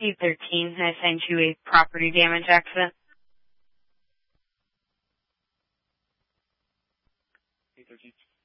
813, I sent you a property damage accident. 813.